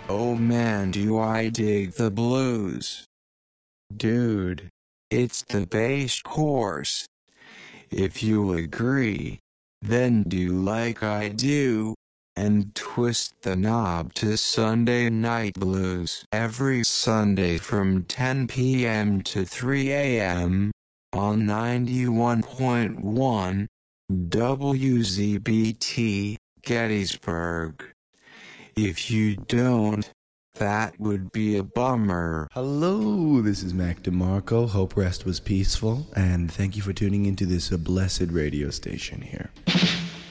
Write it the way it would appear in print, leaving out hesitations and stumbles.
Oh man, do I dig the blues. Dude, it's the bass course. If you agree, then do like I do, and twist the knob to Sunday Night Blues every Sunday from 10 p.m. to 3 a.m. on 91.1 WZBT, Gettysburg. If you don't, that would be a bummer. Hello, this is Mac DeMarco. Hope rest was peaceful, and thank you for tuning into this blessed radio station here.